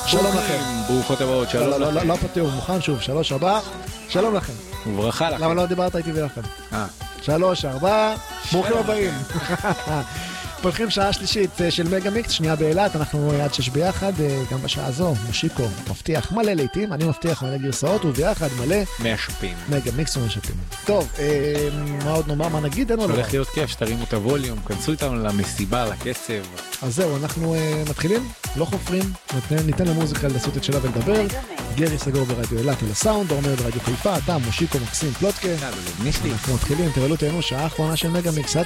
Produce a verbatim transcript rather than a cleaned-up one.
שלום לכם. ברוכות הבאות, שלום לכם. לא, לא, לא פתיעו, מוכן שוב, שלוש, ארבע, שלום לכם. וברכה לכם. למה לא דיברת איתי ולכם? אה. שלוש, ארבע, ברוכים הבאים. פותחים שעה שלישית של מגה מיקס, שנייה באילת, אנחנו עד שש ביחד, גם בשעה הזו, מושיקו מבטיח מלא לעיתים, אני מבטיח מלא גרסאות, וביחד מלא מהשפים. מגה מיקס ומשפים. טוב, מה עוד נאמר, מה נגיד? אין עוד הולך להיות כיף, שתרימו את הווליום, כנסו איתנו למסיבה, לקצב. אז זהו, אנחנו מתחילים, לא חופרים, ניתן למוזיקה לעשות את שלה ולדבר. גרי סגור ברדיו אילת על הסאונד, עומר ברדיו חיפה, אתה, מושיקו, מקסים, פלוטקה. אנחנו מתחילים, תראה לו תהנו, שעה האחרונה של מגה מיקס, עד